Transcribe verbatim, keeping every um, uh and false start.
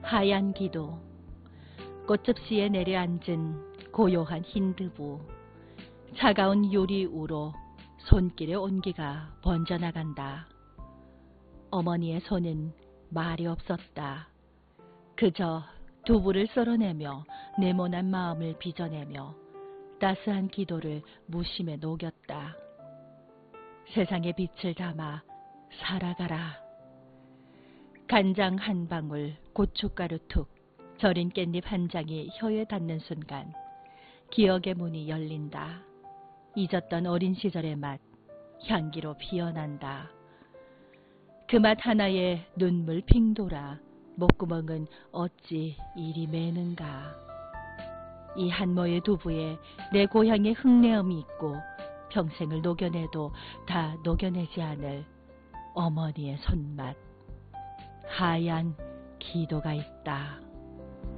하얀 기도. 꽃접시에 내려앉은 고요한 흰 두부. 차가운 유리우로 손길의 온기가 번져나간다. 어머니의 손은 말이 없었다. 그저 두부를 썰어내며 네모난 마음을 빚어내며 따스한 기도를 무심에 녹였다. 세상에 빛을 담아 살아가라. 간장 한 방울, 고춧가루 툭, 절인 깻잎 한 장이 혀에 닿는 순간 기억의 문이 열린다. 잊었던 어린 시절의 맛, 향기로 피어난다. 그 맛 하나에 눈물 핑 돌아 목구멍은 어찌 이리 매는가. 이 한 모의 두부에 내 고향의 흙내음이 있고 평생을 녹여내도 다 녹여내지 않을 어머니의 손맛, 하얀 기도가 있다.